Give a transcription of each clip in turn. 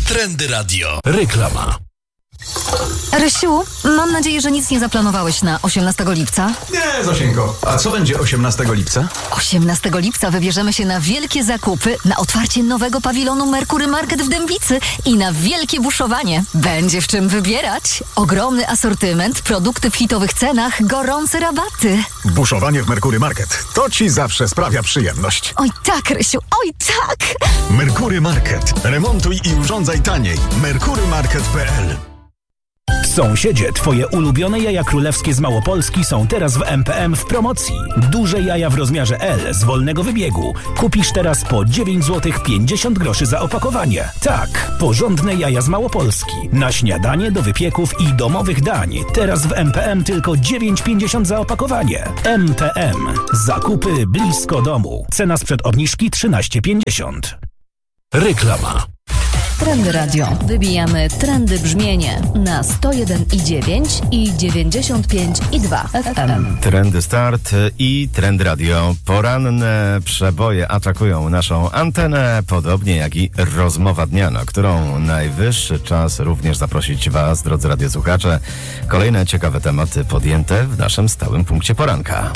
Trendy Radio. Reklama. Rysiu, mam nadzieję, że nic nie zaplanowałeś na 18 lipca. Nie, Zosieńko. A co będzie 18 lipca? 18 lipca wybierzemy się na wielkie zakupy, na otwarcie nowego pawilonu Merkury Market w Dębicy i na wielkie buszowanie. Będzie w czym wybierać. Ogromny asortyment, produkty w hitowych cenach, gorące rabaty. Buszowanie w Merkury Market. To ci zawsze sprawia przyjemność. Oj tak, Rysiu, oj tak! Merkury Market. Remontuj i urządzaj taniej. merkurymarket.pl. Sąsiedzie, twoje ulubione jaja królewskie z Małopolski są teraz w MPM w promocji. Duże jaja w rozmiarze L z wolnego wybiegu. Kupisz teraz po 9 zł 50 groszy za opakowanie. Tak, porządne jaja z Małopolski. Na śniadanie, do wypieków i domowych dań. Teraz w MPM tylko 9,50 za opakowanie. MPM. Zakupy blisko domu. Cena sprzed obniżki 13,50. Reklama. Trendy Radio. Wybijamy trendy brzmienie na 101,9 i 95,2 FM. Trendy Start i Trendy Radio. Poranne przeboje atakują naszą antenę, podobnie jak i rozmowa dnia, na którą najwyższy czas również zaprosić Was, drodzy radiosłuchacze. Kolejne ciekawe tematy podjęte w naszym stałym punkcie poranka.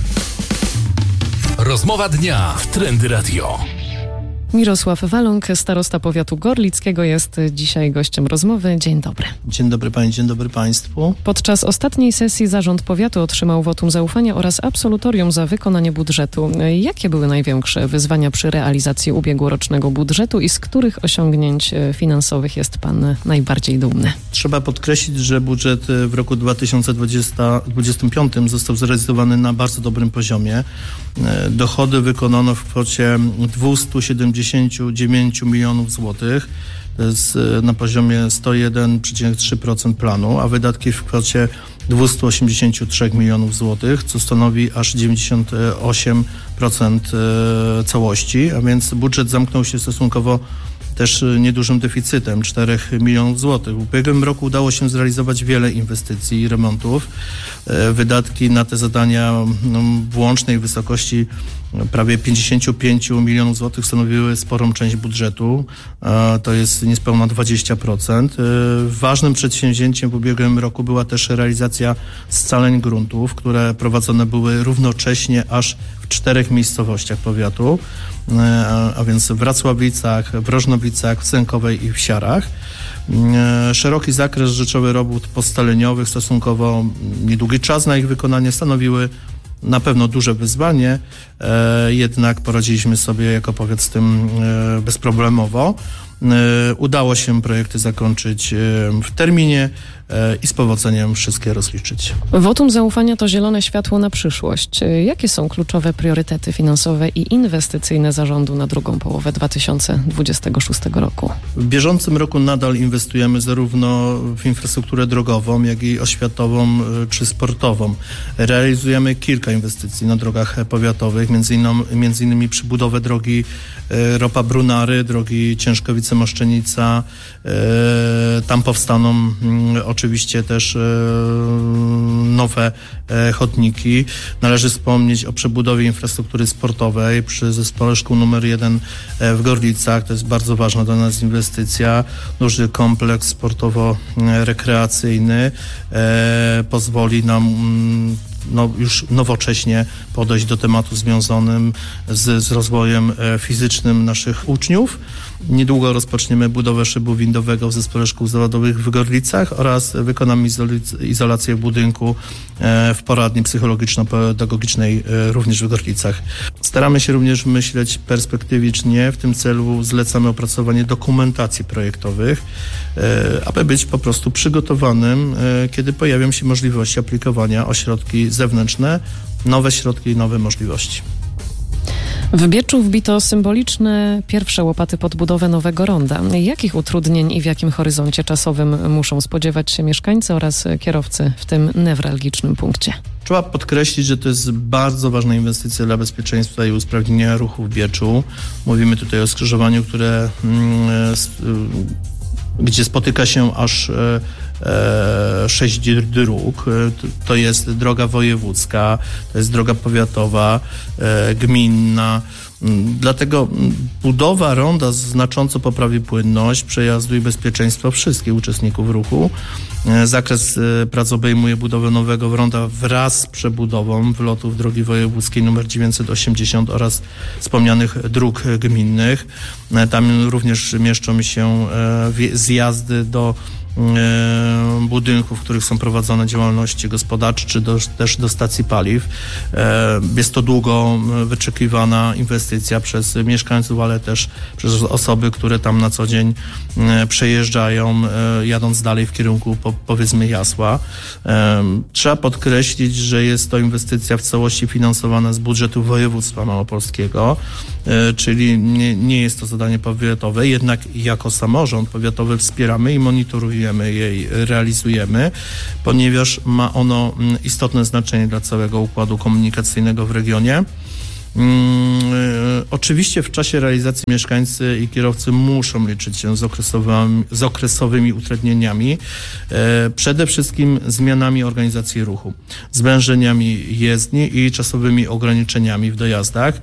Rozmowa dnia w Trendy Radio. Mirosław Waląg, starosta powiatu gorlickiego, jest dzisiaj gościem rozmowy. Dzień dobry. Dzień dobry Pani, dzień dobry Państwu. Podczas ostatniej sesji zarząd powiatu otrzymał wotum zaufania oraz absolutorium za wykonanie budżetu. Jakie były największe wyzwania przy realizacji ubiegłorocznego budżetu i z których osiągnięć finansowych jest Pan najbardziej dumny? Trzeba podkreślić, że budżet w roku 2025 został zrealizowany na bardzo dobrym poziomie. Dochody wykonano w kwocie 279 milionów złotych. To jest na poziomie 101,3% planu, a wydatki w kwocie 283 milionów złotych, co stanowi aż 98% całości, a więc budżet zamknął się stosunkowo też niedużym deficytem 4 milionów złotych. W ubiegłym roku udało się zrealizować wiele inwestycji i remontów. Wydatki na te zadania w łącznej wysokości prawie 55 milionów złotych stanowiły sporą część budżetu. To jest niespełna 20%. Ważnym przedsięwzięciem w ubiegłym roku była też realizacja scaleń gruntów, które prowadzone były równocześnie aż w 4 miejscowościach powiatu, a więc w Racławicach, w Rożnowicach, w Sękowej i w Siarach. Szeroki zakres rzeczowy robót postaleniowych, stosunkowo niedługi czas na ich wykonanie stanowiły na pewno duże wyzwanie, jednak poradziliśmy sobie jako powiat z tym bezproblemowo. Udało się projekty zakończyć w terminie i z powodzeniem wszystkie rozliczyć. Wotum zaufania to zielone światło na przyszłość. Jakie są kluczowe priorytety finansowe i inwestycyjne zarządu na drugą połowę 2026 roku? W bieżącym roku nadal inwestujemy zarówno w infrastrukturę drogową, jak i oświatową czy sportową. Realizujemy kilka inwestycji na drogach powiatowych, między innymi przybudowę drogi Ropa-Brunary, drogi Ciężkowice-Moszczenica. Tam powstaną oczywiście też nowe chodniki. Należy wspomnieć o przebudowie infrastruktury sportowej przy zespole szkół numer 1 w Gorlicach. To jest bardzo ważna dla nas inwestycja. Duży kompleks sportowo-rekreacyjny pozwoli nam już nowocześnie podejść do tematu związanym z rozwojem fizycznym naszych uczniów. Niedługo rozpoczniemy budowę szybu windowego w zespole szkół zawodowych w Gorlicach oraz wykonamy izolację budynku w poradni psychologiczno-pedagogicznej również w Gorlicach. Staramy się również myśleć perspektywicznie. W tym celu zlecamy opracowanie dokumentacji projektowych, aby być po prostu przygotowanym, kiedy pojawią się możliwości aplikowania o środki zewnętrzne, nowe środki i nowe możliwości. W Bieczu wbito symboliczne pierwsze łopaty pod budowę nowego ronda. Jakich utrudnień i w jakim horyzoncie czasowym muszą spodziewać się mieszkańcy oraz kierowcy w tym newralgicznym punkcie? Trzeba podkreślić, że to jest bardzo ważna inwestycja dla bezpieczeństwa i usprawnienia ruchu w Bieczu. Mówimy tutaj o skrzyżowaniu, gdzie spotyka się aż 6 dróg. To jest droga wojewódzka, to jest droga powiatowa, gminna, Dlatego budowa ronda znacząco poprawi płynność przejazdu i bezpieczeństwo wszystkich uczestników ruchu. Zakres prac obejmuje budowę nowego ronda wraz z przebudową wlotów drogi wojewódzkiej nr 980 oraz wspomnianych dróg gminnych. Tam również mieszczą się zjazdy do budynków, w których są prowadzone działalności gospodarcze, czy też do stacji paliw. Jest to długo wyczekiwana inwestycja przez mieszkańców, ale też przez osoby, które tam na co dzień przejeżdżają, jadąc dalej w kierunku powiedzmy Jasła. Trzeba podkreślić, że jest to inwestycja w całości finansowana z budżetu województwa małopolskiego, czyli nie jest to zadanie powiatowe, jednak jako samorząd powiatowy wspieramy i monitorujemy jej, realizujemy, ponieważ ma ono istotne znaczenie dla całego układu komunikacyjnego w regionie. Oczywiście w czasie realizacji mieszkańcy i kierowcy muszą liczyć się z okresowymi utrudnieniami, przede wszystkim zmianami organizacji ruchu, zwężeniami jezdni i czasowymi ograniczeniami w dojazdach.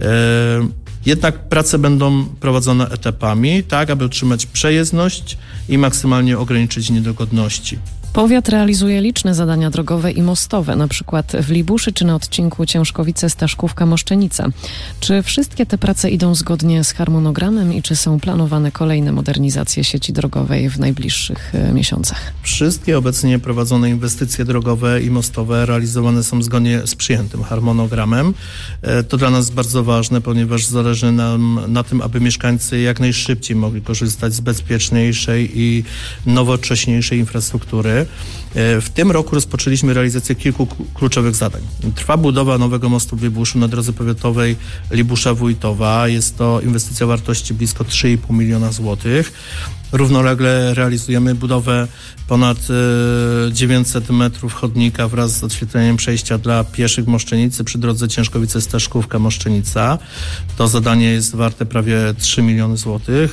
Jednak prace będą prowadzone etapami, tak aby utrzymać przejezdność i maksymalnie ograniczyć niedogodności. Powiat realizuje liczne zadania drogowe i mostowe, na przykład w Libuszy czy na odcinku Ciężkowice-Staszkówka-Moszczenica. Czy wszystkie te prace idą zgodnie z harmonogramem i czy są planowane kolejne modernizacje sieci drogowej w najbliższych miesiącach? Wszystkie obecnie prowadzone inwestycje drogowe i mostowe realizowane są zgodnie z przyjętym harmonogramem. To dla nas bardzo ważne, ponieważ zależy nam na tym, aby mieszkańcy jak najszybciej mogli korzystać z bezpieczniejszej i nowocześniejszej infrastruktury. W tym roku rozpoczęliśmy realizację kilku kluczowych zadań. Trwa budowa nowego mostu w Libuszu na drodze powiatowej Libusza-Wójtowa. Jest to inwestycja o wartości blisko 3,5 miliona złotych. Równolegle realizujemy budowę ponad 900 metrów chodnika wraz z oświetleniem przejścia dla pieszych w Moszczenicy przy drodze Ciężkowice-Staszkówka-Moszczenica. To zadanie jest warte prawie 3 miliony złotych.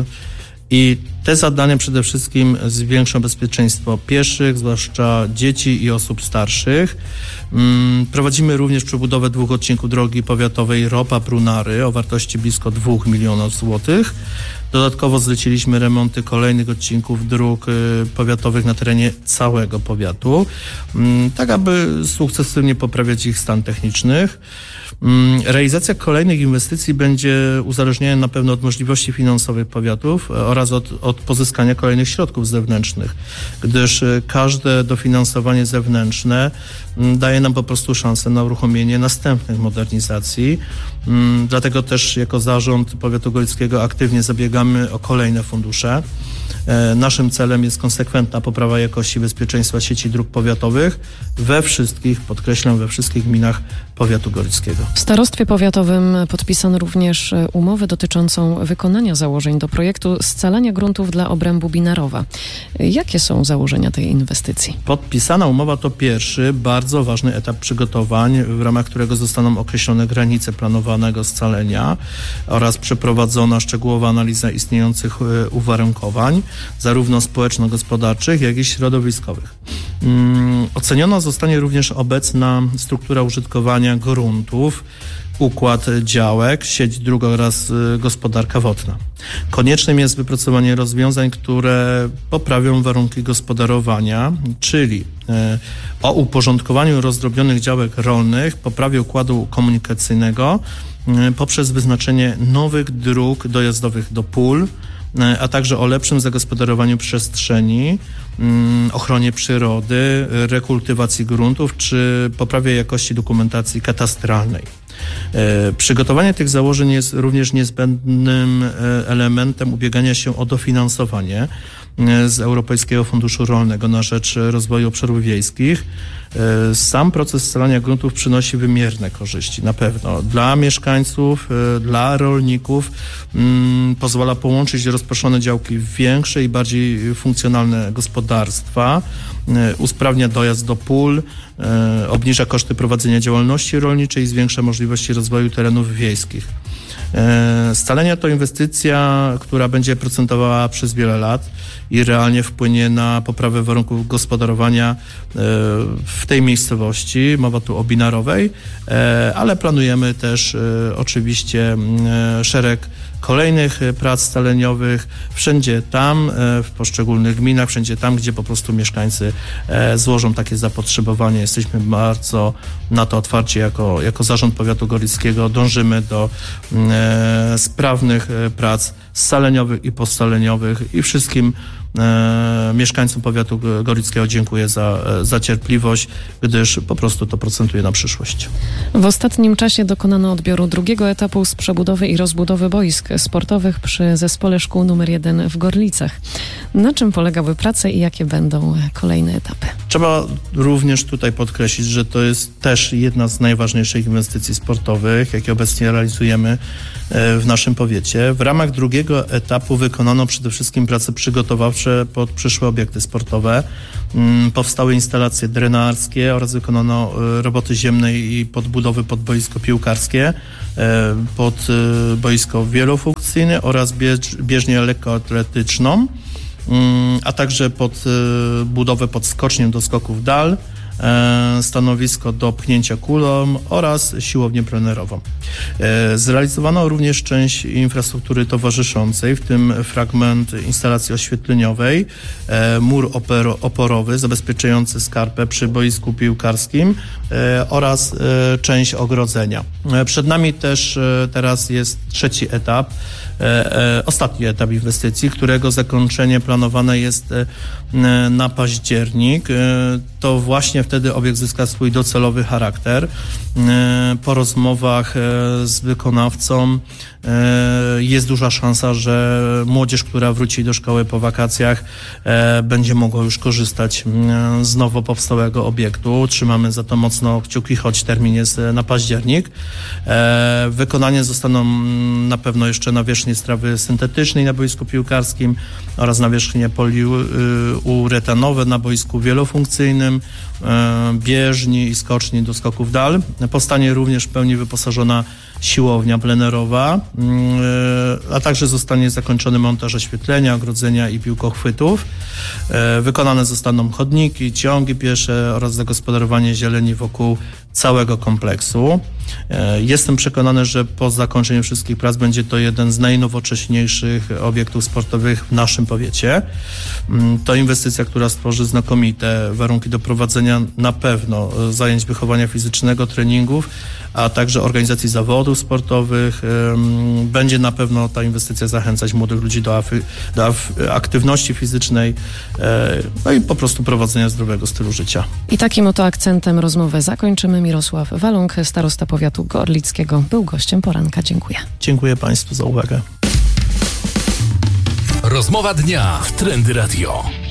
I te zadania przede wszystkim zwiększą bezpieczeństwo pieszych, zwłaszcza dzieci i osób starszych. Prowadzimy również przebudowę 2 odcinków drogi powiatowej Ropa-Prunary o wartości blisko 2 milionów złotych. Dodatkowo zleciliśmy remonty kolejnych odcinków dróg powiatowych na terenie całego powiatu, tak aby sukcesywnie poprawiać ich stan techniczny. Realizacja kolejnych inwestycji będzie uzależniona na pewno od możliwości finansowych powiatów oraz od pozyskania kolejnych środków zewnętrznych, gdyż każde dofinansowanie zewnętrzne daje nam po prostu szansę na uruchomienie następnych modernizacji. Dlatego też jako zarząd powiatu gorlickiego aktywnie zabiegamy o kolejne fundusze. Naszym celem jest konsekwentna poprawa jakości bezpieczeństwa sieci dróg powiatowych we wszystkich, podkreślam, we wszystkich gminach powiatu gorlickiego. W starostwie powiatowym podpisano również umowę dotyczącą wykonania założeń do projektu scalania gruntów dla obrębu Binarowa. Jakie są założenia tej inwestycji? Podpisana umowa to pierwszy, bardzo ważny etap przygotowań, w ramach którego zostaną określone granice planowanego scalenia oraz przeprowadzona szczegółowa analiza istniejących uwarunkowań, zarówno społeczno-gospodarczych, jak i środowiskowych. Oceniona zostanie również obecna struktura użytkowania gruntów, układ działek, sieć dróg oraz gospodarka wodna. Koniecznym jest wypracowanie rozwiązań, które poprawią warunki gospodarowania, czyli o uporządkowaniu rozdrobnionych działek rolnych, poprawie układu komunikacyjnego poprzez wyznaczenie nowych dróg dojazdowych do pól, a także o lepszym zagospodarowaniu przestrzeni, ochronie przyrody, rekultywacji gruntów czy poprawie jakości dokumentacji katastralnej. Przygotowanie tych założeń jest również niezbędnym elementem ubiegania się o dofinansowanie z Europejskiego Funduszu Rolnego na rzecz Rozwoju Obszarów Wiejskich. Sam proces scalania gruntów przynosi wymierne korzyści, na pewno. Dla mieszkańców, dla rolników pozwala połączyć rozproszone działki w większe i bardziej funkcjonalne gospodarstwa, usprawnia dojazd do pól, obniża koszty prowadzenia działalności rolniczej i zwiększa możliwości rozwoju terenów wiejskich. Scalenia to inwestycja, która będzie procentowała przez wiele lat i realnie wpłynie na poprawę warunków gospodarowania w tej miejscowości. Mowa tu o Binarowej, ale planujemy też oczywiście szereg kolejnych prac scaleniowych wszędzie tam, w poszczególnych gminach, wszędzie tam, gdzie po prostu mieszkańcy złożą takie zapotrzebowanie. Jesteśmy bardzo na to otwarci jako Zarząd Powiatu Gorlickiego. Dążymy do sprawnych prac scaleniowych i poscaleniowych i wszystkim mieszkańcom powiatu gorlickiego dziękuję za cierpliwość, gdyż po prostu to procentuje na przyszłość. W ostatnim czasie dokonano odbioru drugiego etapu z przebudowy i rozbudowy boisk sportowych przy Zespole Szkół nr 1 w Gorlicach. Na czym polegały prace i jakie będą kolejne etapy? Trzeba również tutaj podkreślić, że to jest też jedna z najważniejszych inwestycji sportowych, jakie obecnie realizujemy w naszym powiecie. W ramach drugiego etapu wykonano przede wszystkim prace przygotowawcze pod przyszłe obiekty sportowe. Powstały instalacje drenarskie oraz wykonano roboty ziemne i podbudowy pod boisko piłkarskie, pod boisko wielofunkcyjne oraz bieżnię lekkoatletyczną, a także pod budowę pod skocznię do skoków dal, stanowisko do pchnięcia kulą oraz siłownię plenerową. Zrealizowano również część infrastruktury towarzyszącej, w tym fragment instalacji oświetleniowej, mur oporowy zabezpieczający skarpę przy boisku piłkarskim oraz część ogrodzenia. Przed nami też teraz jest trzeci etap, ostatni etap inwestycji, którego zakończenie planowane jest na październik. To właśnie wtedy obiekt zyska swój docelowy charakter. Po rozmowach z wykonawcą jest duża szansa, że młodzież, która wróci do szkoły po wakacjach, będzie mogła już korzystać z nowo powstałego obiektu. Trzymamy za to mocno kciuki, choć termin jest na październik. Wykonanie zostaną na pewno jeszcze nawierzchnie trawy syntetycznej na boisku piłkarskim oraz nawierzchnie poliuretanowe na boisku wielofunkcyjnym, bieżni i skoczni do skoków dal. Powstanie również w pełni wyposażona siłownia plenerowa, a także zostanie zakończony montaż oświetlenia, ogrodzenia i piłkochwytów. Wykonane zostaną chodniki, ciągi piesze oraz zagospodarowanie zieleni wokół całego kompleksu. Jestem przekonany, że po zakończeniu wszystkich prac będzie to jeden z najnowocześniejszych obiektów sportowych w naszym powiecie. To inwestycja, która stworzy znakomite warunki do prowadzenia na pewno zajęć wychowania fizycznego, treningów, a także organizacji zawodów sportowych. Będzie na pewno ta inwestycja zachęcać młodych ludzi do aktywności fizycznej, no i po prostu prowadzenia zdrowego stylu życia. I takim oto akcentem rozmowę zakończymy. Mirosław Waląg, starosta powiatu gorlickiego, był gościem poranka. Dziękuję. Dziękuję Państwu za uwagę. Rozmowa dnia w Trendy Radio.